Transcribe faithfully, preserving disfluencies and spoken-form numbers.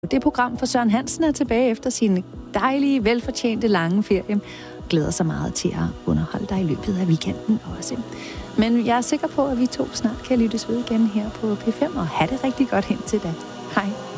Det program for Søren Hansen er tilbage efter sin dejlige, velfortjente lange ferie. Glæder sig meget til at underholde dig i løbet af weekenden også. Men jeg er sikker på, at vi to snart kan lyttes ved igen her på P fem, og have det rigtig godt hen til da. Hej.